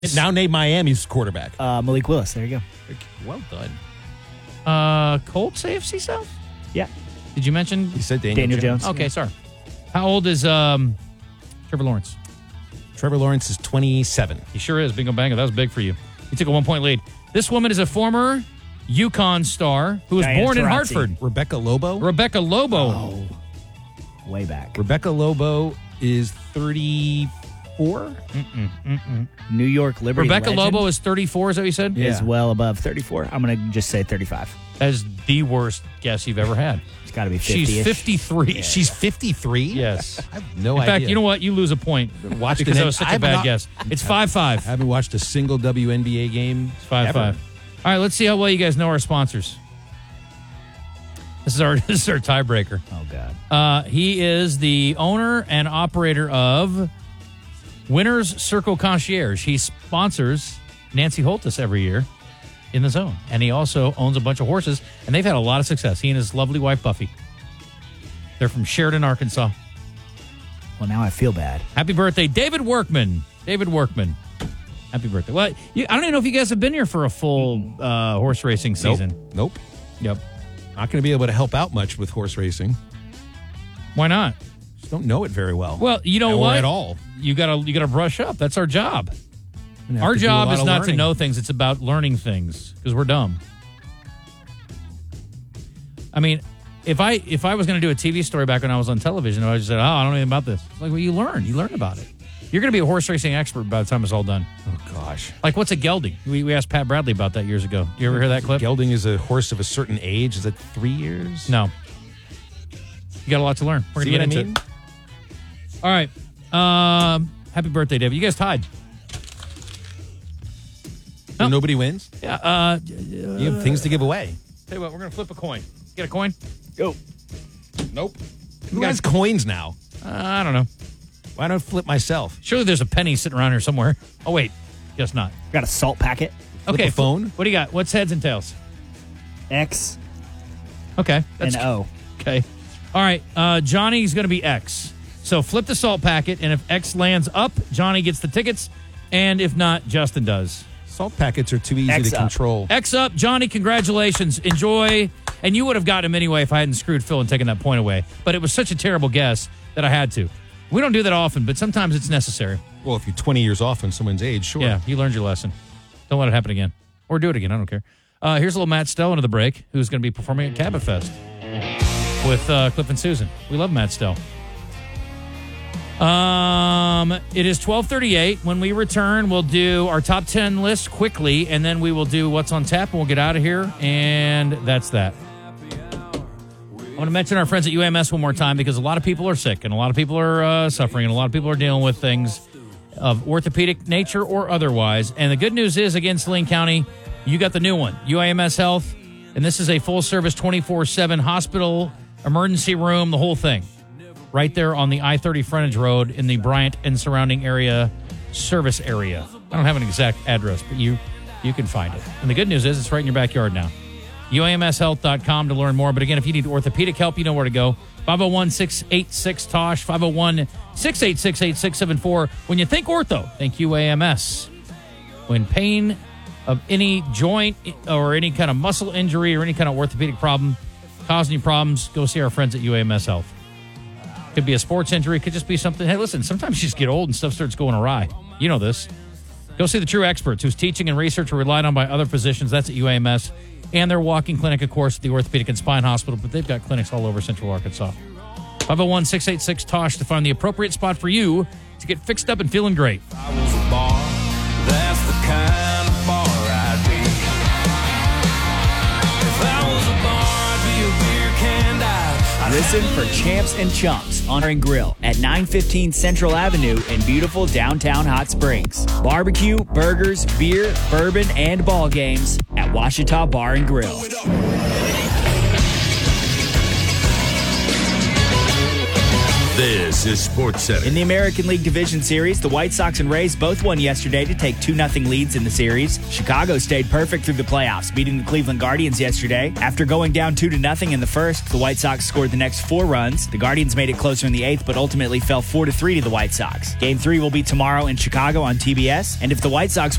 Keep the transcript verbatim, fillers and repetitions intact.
Now name Miami's quarterback. Uh, Malik Willis. There you go. Well done. Uh, Colts A F C South? Yeah. Did you mention? He said Daniel, Daniel Jones. Okay, sorry. How old is um, Trevor Lawrence? Trevor Lawrence is twenty-seven. He sure is. Bingo bango. That was big for you. He took a one-point lead. This woman is a former UConn star who was Diana born in Taurasi. Hartford. Rebecca Lobo. Rebecca Lobo. Oh, way back. Rebecca Lobo is thirty-four. New York Liberty Rebecca legend Lobo is thirty-four, is that what you said? is Yeah. well above thirty-four. I'm going to just say thirty-five. That is the worst guess you've ever had. It's got to be fifty. She's fifty-three. She's fifty-three. Yes. I have no In idea. fact, you know what? You lose a point Watched because an that was such I a have bad not- guess. It's five five. I haven't watched a single W N B A game. It's five ever. five. All right, let's see how well you guys know our sponsors. This is our this is our tiebreaker. Oh, God. Uh, he is the owner and operator of Winners Circle Concierge. He sponsors Nancy Holtis every year in the Zone, and he also owns a bunch of horses, and they've had a lot of success. He and his lovely wife Buffy. They're from Sheridan, Arkansas. Well, now I feel bad. Happy birthday, David Workman. David Workman. Happy birthday. Well, you, I don't even know if you guys have been here for a full uh, horse racing season. Nope. Nope. Yep. Not going to be able to help out much with horse racing. Why not? Just don't know it very well. Well, you know or what? at all. You gotta you gotta brush up. That's our job. Gonna have Our to do a job lot is of not to learning. know things. It's about learning things because we're dumb. I mean, if I if I was going to do a T V story back when I was on television, I would just say, "Oh, I don't know anything about this." It's like, well, you learn. You learn about it. You're going to be a horse racing expert by the time it's all done. Oh, gosh. Like, what's a gelding? We, we asked Pat Bradley about that years ago. You ever hear that clip? Gelding is a horse of a certain age. Is it three years? No. You got a lot to learn. We're going to See get what into I mean? it. All right. Um, happy birthday, David. You guys tied. So No. nobody wins? Yeah. Uh, You have things to give away. tell you what, we're going to flip a coin. Get a coin? Go. Nope. Who has coins now? Uh, I don't know. Why don't I flip myself? Surely there's a penny sitting around here somewhere. Oh, wait. Guess not. Got a salt packet. Flip Okay. a phone? What do you got? What's heads and tails? X Okay. That's and O. okay. All right. Uh, Johnny's going to be X. So flip the salt packet, and if X lands up, Johnny gets the tickets. And if not, Justin does. Salt packets are too easy X to up. control. X up. Johnny, congratulations. Enjoy. And you would have gotten him anyway if I hadn't screwed Phil and taken that point away. But it was such a terrible guess that I had to. We don't do that often, but sometimes it's necessary. Well, if you're twenty years off on someone's age, sure. Yeah, you learned your lesson. Don't let it happen again. Or do it again. I don't care. Uh, here's a little Matt Stell into the break, who's going to be performing at Cabot Fest with uh, Cliff and Susan. We love Matt Stell. Um, it is twelve thirty-eight. When we return, we'll do our top ten list quickly, and then we will do what's on tap, and we'll get out of here, and that's that. I want to mention our friends at U A M S one more time because a lot of people are sick, and a lot of people are uh, suffering, and a lot of people are dealing with things of orthopedic nature or otherwise. And the good news is, again, Saline County, you got the new one, U A M S Health, and this is a full-service twenty-four seven hospital, emergency room, the whole thing, right there on the I thirty frontage road in the Bryant and surrounding area service area. I don't have an exact address, but you you can find it. And the good news is it's right in your backyard now. U A M S health dot com to learn more. But again, if you need orthopedic help, you know where to go. five oh one, six eight six, T O S H, five oh one, six eight six, eight six seven four. When you think ortho, think U A M S. When pain of any joint or any kind of muscle injury or any kind of orthopedic problem causing you problems, go see our friends at U A M S Health. Could be a sports injury. Could just be something. Hey, listen, sometimes you just get old and stuff starts going awry. You know this. Go see the true experts whose teaching and research are relied on by other physicians. That's at U A M S. And their walking clinic, of course, at the Orthopedic and Spine Hospital. But they've got clinics all over Central Arkansas. five oh one, six eight six, T O S H to find the appropriate spot for you to get fixed up and feeling great. I was a bar, that's the kind of bar I'd be. If I was a bar, I'd be a beer can dive. I'd Listen for Champs and Chumps on and Grill at nine fifteen Central Avenue in beautiful downtown Hot Springs. Barbecue, burgers, beer, bourbon, and ball games at Washita Bar and Grill. This is SportsCenter. In the American League Division Series, the White Sox and Rays both won yesterday to take two nothing leads in the series. Chicago stayed perfect through the playoffs, beating the Cleveland Guardians yesterday. After going down two to nothing in the first, the White Sox scored the next four runs. The Guardians made it closer in the eighth, but ultimately fell four to three to the White Sox. Game three will be tomorrow in Chicago on T B S, and if the White Sox